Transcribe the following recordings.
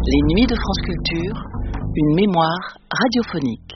Les Nuits de France Culture, une mémoire radiophonique.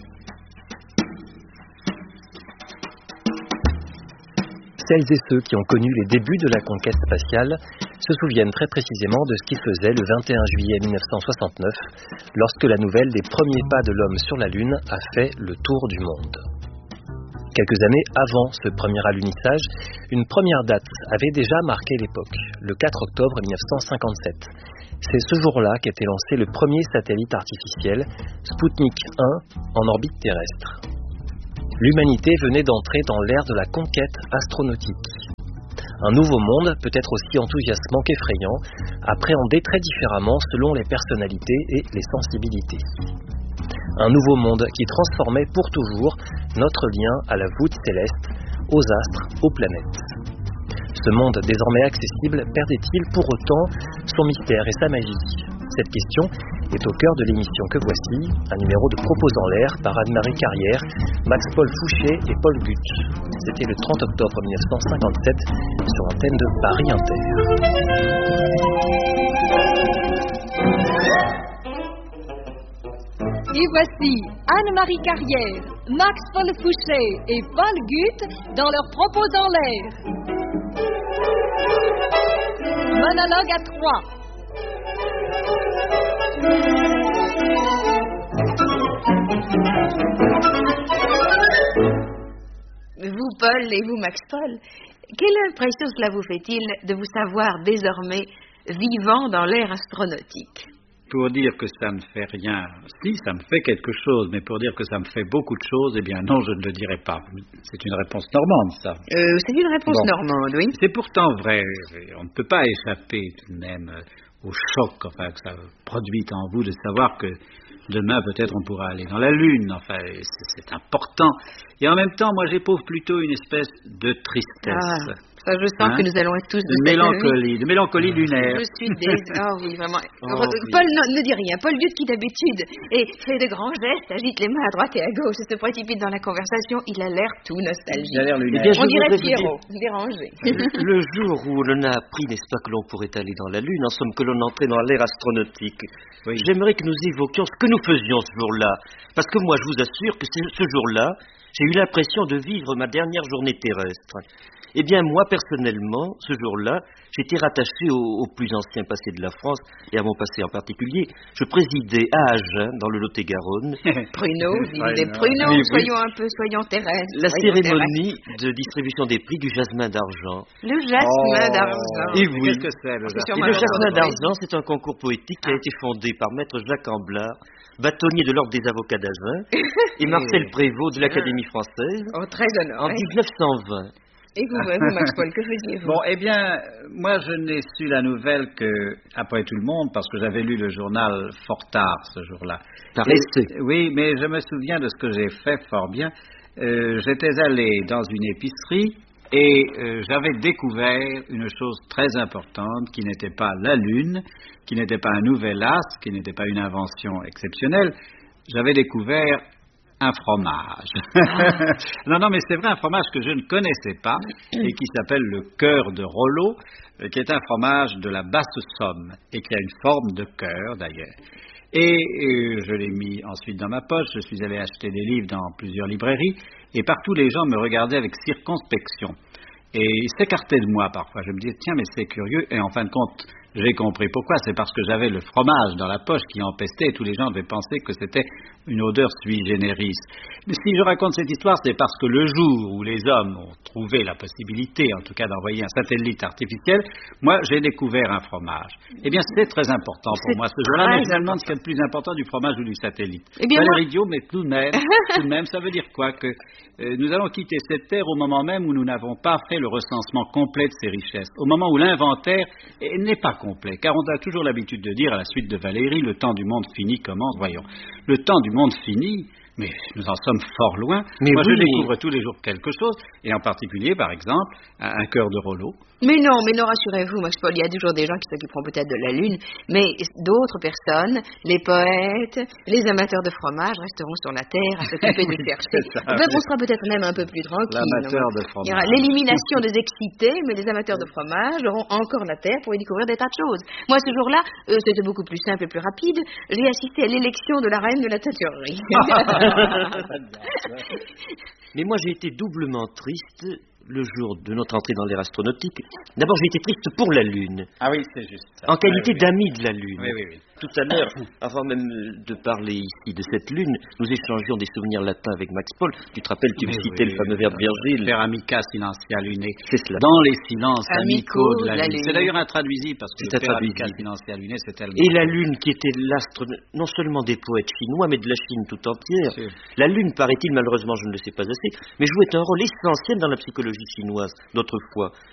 Celles et ceux qui ont connu les débuts de la conquête spatiale se souviennent très précisément de ce qu'ils faisaient le 21 juillet 1969, lorsque la nouvelle des premiers pas de l'homme sur la Lune a fait le tour du monde. Quelques années avant ce premier alunissage, une première date avait déjà marqué l'époque, le 4 octobre 1957. C'est ce jour-là qu'était lancé le premier satellite artificiel, Sputnik 1, en orbite terrestre. L'humanité venait d'entrer dans l'ère de la conquête astronautique. Un nouveau monde, peut-être aussi enthousiasmant qu'effrayant, appréhendé très différemment selon les personnalités et les sensibilités. Un nouveau monde qui transformait pour toujours notre lien à la voûte céleste, aux astres, aux planètes. Ce monde désormais accessible perdait-il pour autant son mystère et sa magie? Cette question est au cœur de l'émission que voici, un numéro de Propos en l'air par Anne-Marie Carrière, Max-Paul Fouché et Paul Gut. C'était le 30 octobre 1957 sur l'antenne de Paris Inter. Et voici Anne-Marie Carrière, Max-Paul Fouché et Paul Gut dans leurs Propos en l'air. Monologue à 3. Vous, Paul, et vous, Max-Paul, quelle impression cela vous fait-il de vous savoir désormais vivant dans l'ère astronautique? Pour dire que ça ne fait rien, si, ça me fait quelque chose, mais pour dire que ça me fait beaucoup de choses, eh bien non, je ne le dirai pas. C'est une réponse normande, ça. C'est une réponse normande, oui. C'est pourtant vrai. On ne peut pas échapper tout de même au choc que ça produit en vous de savoir que demain, peut-être, on pourra aller dans la Lune. Enfin, c'est important. Et en même temps, moi, j'éprouve plutôt une espèce de tristesse. Ça, je sens que nous allons être tous de mélancolie lunaire. Je suis oui, vraiment. Oui. Paul, ne dis rien. Paul Gut, qui d'habitude fait de grands gestes, agite les mains à droite et à gauche et se précipite dans la conversation, il a l'air tout nostalgique. Il a l'air lunaire. On dirait Pierrot, dérangé. Le jour où l'on a appris, n'est-ce pas, que l'on pourrait aller dans la Lune, en somme que l'on entrait dans l'ère astronautique, oui. J'aimerais que nous évoquions ce que nous faisions ce jour-là. Parce que moi, je vous assure que ce jour-là, j'ai eu l'impression de vivre ma dernière journée terrestre. Eh bien, moi, personnellement, ce jour-là, j'étais rattaché au plus ancien passé de la France, et à mon passé en particulier. Je présidais à Agen, dans le Lot-et-Garonne. Pruneaux, des pruneaux, soyons terrestres. La cérémonie de distribution des prix du jasmin d'argent. Le jasmin d'argent. Et oui. Qu'est-ce que c'est, le jasmin? Le jasmin d'argent, c'est un concours poétique qui a été fondé par maître Jacques Amblard, bâtonnier de l'ordre des avocats d'Agen, et Marcel Prévost de l'Académie française. Oh, très honoré. En 1920. Et vous, Max-Paul, que faisiez-vous? Bon, eh bien, moi, je n'ai su la nouvelle qu'après tout le monde, parce que j'avais lu le journal fort tard ce jour-là. Oui, mais je me souviens de ce que j'ai fait fort bien. J'étais allé dans une épicerie et j'avais découvert une chose très importante qui n'était pas la Lune, qui n'était pas un nouvel astre, qui n'était pas une invention exceptionnelle. J'avais découvert un fromage. Non, mais c'est vrai, un fromage que je ne connaissais pas et qui s'appelle le cœur de Rollo, qui est un fromage de la Basse-Somme et qui a une forme de cœur d'ailleurs. Et je l'ai mis ensuite dans ma poche, je suis allé acheter des livres dans plusieurs librairies et partout les gens me regardaient avec circonspection. Et ils s'écartaient de moi parfois. Je me disais, tiens, mais c'est curieux. Et en fin de compte, j'ai compris pourquoi. C'est parce que j'avais le fromage dans la poche qui empestait et tous les gens devaient penser que c'était une odeur sui generis. Mais si je raconte cette histoire, c'est parce que le jour où les hommes ont trouvé la possibilité, en tout cas, d'envoyer un satellite artificiel, moi, j'ai découvert un fromage. Eh bien, c'est très important pour moi. Ce jour-là, mais je me demande ce qu'il y a de plus important du fromage ou du satellite. Eh bien, ça a l'air idiot, mais tout de même, ça veut dire quoi? Que nous allons quitter cette terre au moment même où nous n'avons pas fait le recensement complet de ses richesses, au moment où l'inventaire n'est pas complet, car on a toujours l'habitude de dire, à la suite de Valérie, le temps du monde fini commence. Voyons, le temps du monde fini, mais nous en sommes fort loin. Moi, je découvre tous les jours quelque chose, et en particulier, par exemple, un cœur de Rollo. Mais non, rassurez-vous, Max Paul, il y a toujours des gens qui s'occuperont peut-être de la Lune, mais d'autres personnes, les poètes, les amateurs de fromage resteront sur la Terre à s'occuper de chercher. On sera peut-être même un peu plus tranquille. L'amateur de fromage. Il y aura l'élimination des excités, mais les amateurs de fromage auront encore la Terre pour y découvrir des tas de choses. Moi, ce jour-là, c'était beaucoup plus simple et plus rapide. J'ai assisté à l'élection de la reine de la teinturerie. Mais moi, j'ai été doublement triste le jour de notre entrée dans l'ère astronautique. D'abord, j'ai été triste pour la Lune. Ah oui, c'est juste ça. En qualité d'ami de la Lune. Oui. Tout à l'heure, avant même de parler ici de cette Lune, nous échangions des souvenirs latins avec Max Paul. Tu te rappelles, tu me citais le fameux vers de Virgile. Per amica silentia lunae. C'est cela. Dans les silences amicaux de la Lune. Lune. C'est d'ailleurs intraduisible parce que C'est per amica silentia lunae, c'est tellement... Et la Lune, qui était l'astre non seulement des poètes chinois, mais de la Chine tout entière. Sûr. La Lune, paraît-il, malheureusement, je ne le sais pas assez, mais jouait un rôle essentiel dans la psychologie chinoise d'autrefois.